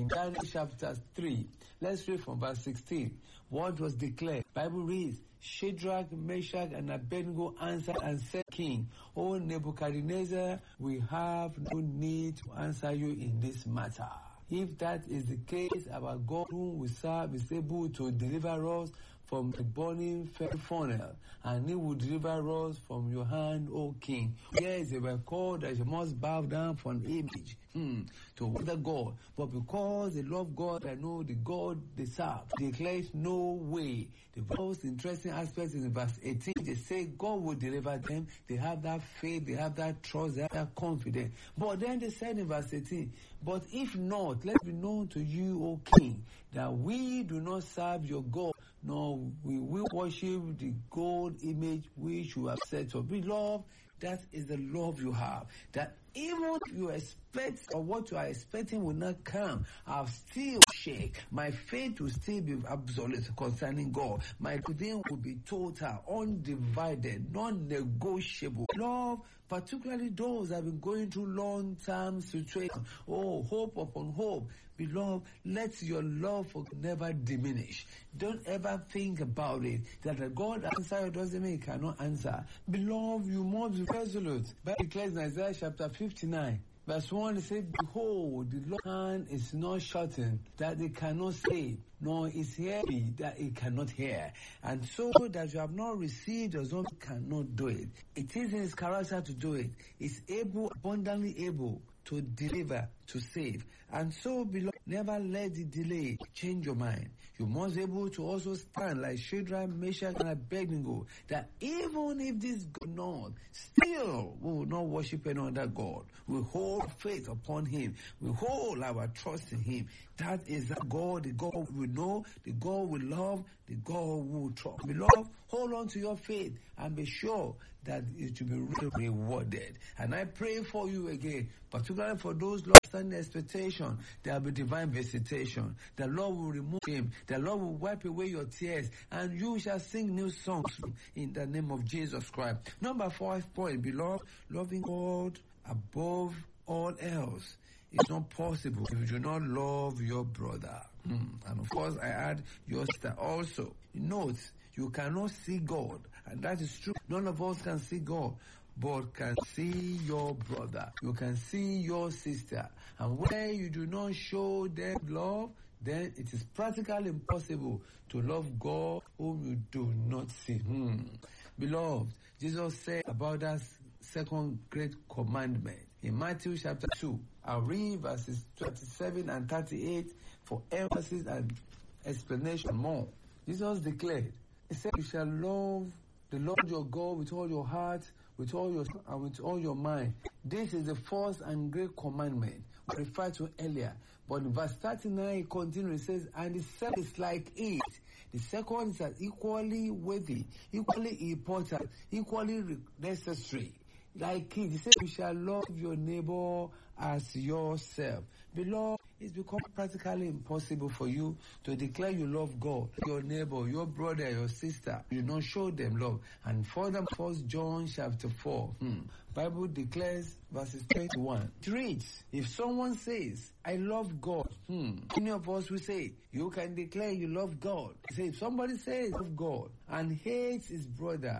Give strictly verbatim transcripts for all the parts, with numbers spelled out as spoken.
in Daniel chapter three. Let's read from verse sixteen. What was declared? Bible reads, Shadrach, Meshach, and Abednego answered and said, King, O Nebuchadnezzar, we have no need to answer you in this matter. If that is the case, our God whom we serve is able to deliver us from the burning funnel, and he will deliver us from your hand, O King. Here is a record that you must bow down for an image hmm, to other God. But because they love God, I know the God they serve declares no way. The most interesting aspect in verse eighteen, they say God will deliver them. They have that faith, they have that trust, they have that confidence. But then they said in verse eighteen, but if not, let it be known to you, O King, that we do not serve your God, nor we will worship the gold image which you have set up. Beloved, that is the love you have. That even if you expect or what you are expecting will not come, I'll still shake. My faith will still be absolute concerning God. My within will be total, undivided, non-negotiable. Love, particularly those that have been going through long-term situations. Oh, hope upon hope. Beloved, let your love for God never diminish. Don't ever think about it, that God answer doesn't mean he cannot answer. Beloved, you must be resolute. Bible declares in Isaiah chapter fifty-nine, verse one, it says, behold, the Lord's hand is not shortened, that it cannot save, nor is heavy, that it cannot hear. And so that you have not received does not cannot do it. It is in his character to do it. It's able, abundantly able to deliver, to save. And so, beloved, never let the delay change your mind. You must be able to also stand like Shadrach, Meshach, and Abednego, that even if this goes not, still we will not worship any other God. We hold faith upon him. We hold our trust in him. That is the God, the God we know, the God we love, the God we will trust. Beloved, hold on to your faith and be sure that it will be really rewarded. And I pray for you again, particularly for those long-standing expectation, there will be divine visitation. The Lord will remove him. The Lord will wipe away your tears, and you shall sing new songs in the name of Jesus Christ. Number five point, beloved, loving God above all else. It's not possible if you do not love your brother. Hmm. And of course, I add your sister also. Note, you cannot see God, and that is true. None of us can see God, but can see your brother. You can see your sister. And where you do not show them love, then it is practically impossible to love God whom you do not see. Hmm. Beloved, Jesus said about that second great commandment in Matthew chapter two. I'll read verses twenty-seven and thirty-eight for emphasis and explanation more. Jesus declared, he said, you shall love the Lord your God with all your heart, with all your and with all your mind. This is the first and great commandment we referred to earlier. But in verse thirty-nine, it continues, it says, and the second is like it. The second is as equally worthy, equally important, equally necessary. Like it, he said, you shall love your neighbor as yourself. Beloved, it's become practically impossible for you to declare you love God, your neighbor, your brother, your sister. You do not show them love. And further, First John chapter four, hmm, Bible declares verses twenty-one. It reads, if someone says, I love God, hmm, many of us will say, you can declare you love God. Say, if somebody says love God and hates his brother,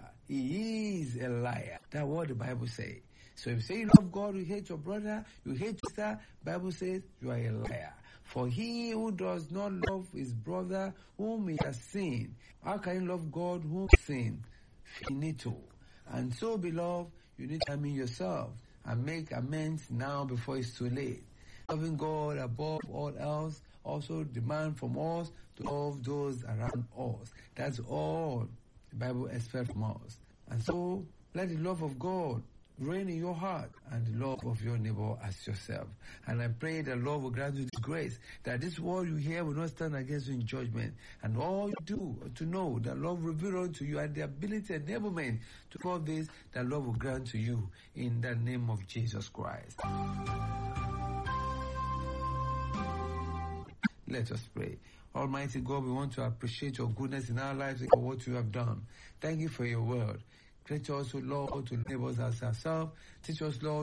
he is a liar. That's what the Bible says. So if you say you love God, you hate your brother, you hate your sister, Bible says you are a liar. For he who does not love his brother whom he has seen, how can he love God whom he has seen? Finito. And so, beloved, you need to examine yourself and make amends now before it's too late. Loving God above all else also demand from us to love those around us. That's all the Bible expects from us. And so, let the love of God reign in your heart and the love of your neighbor as yourself. And I pray that Lord will grant you this grace, that this word you hear will not stand against you in judgment. And all you do to know that Lord will reveal unto you and the ability and enablement to all this, that Lord will grant to you in the name of Jesus Christ. Let us pray. Almighty God, we want to appreciate your goodness in our lives and for what you have done. Thank you for your word. Teach us, Lord, to neighbors as ourselves. Teach us, Lord,